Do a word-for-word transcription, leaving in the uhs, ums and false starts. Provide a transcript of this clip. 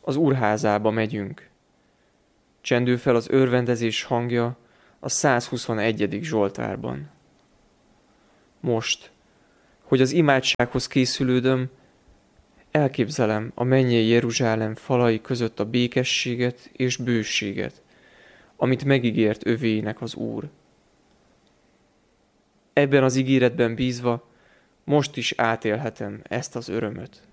az Úrházába megyünk. Csendül fel az örvendezés hangja a százhuszonegyedik Zsoltárban. Most, hogy az imádsághoz készülődöm, elképzelem a mennyei Jeruzsálem falai között a békességet és bőséget, amit megígért övéinek az Úr. Ebben az ígéretben bízva most is átélhetem ezt az örömöt.